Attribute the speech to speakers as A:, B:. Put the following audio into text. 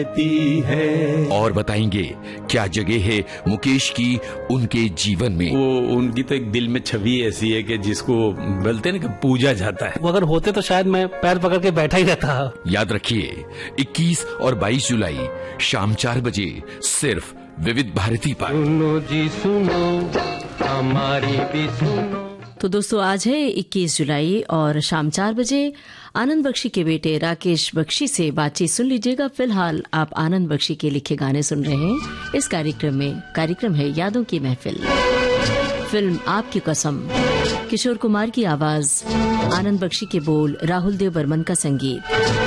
A: है।
B: और बताएंगे क्या जगह है मुकेश की उनके जीवन में।
A: वो उनकी तो एक दिल में छवि ऐसी है कि जिसको बोलते हैं ना कि पूजा जाता है।
C: वो अगर होते तो शायद मैं पैर पकड़ के बैठा ही रहता।
B: याद रखिए 21 और 22 जुलाई शाम 4 बजे सिर्फ विविध भारती पर।
D: सुनो जी सुनो हमारी भी सुनो।
E: तो दोस्तों आज है 21 जुलाई और शाम 4 बजे आनंद बख्शी के बेटे राकेश बख्शी से बातचीत सुन लीजिएगा। फिलहाल आप आनंद बख्शी के लिखे गाने सुन रहे हैं इस कार्यक्रम है यादों की महफिल। फिल्म आपकी कसम, किशोर कुमार की आवाज, आनंद बख्शी के बोल, राहुल देव बर्मन का संगीत।